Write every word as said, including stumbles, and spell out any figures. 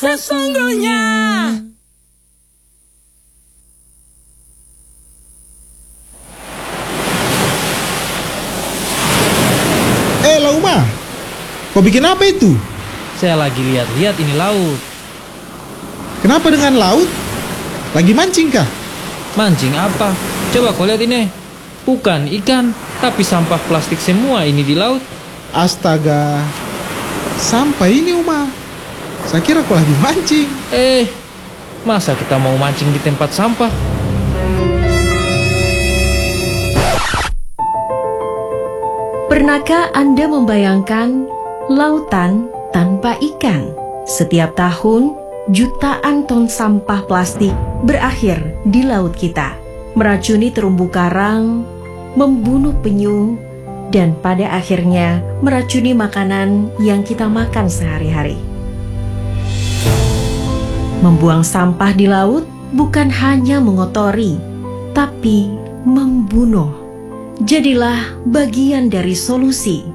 sesungguhnya. Eh, Lauma, kau bikin apa itu? Saya lagi lihat-lihat ini laut. Kenapa dengan laut? Lagi mancing kah? Mancing apa? Coba kau lihat ini. Bukan ikan, tapi sampah plastik semua ini di laut. Astaga, sampah ini Uma. Saya kira kau lagi mancing. Eh, masa kita mau mancing di tempat sampah? Pernahkah Anda membayangkan lautan tanpa ikan? Setiap tahun, jutaan ton sampah plastik berakhir di laut kita, meracuni terumbu karang, membunuh penyu, dan pada akhirnya meracuni makanan yang kita makan sehari-hari. Membuang sampah di laut bukan hanya mengotori, tapi membunuh. Jadilah bagian dari solusi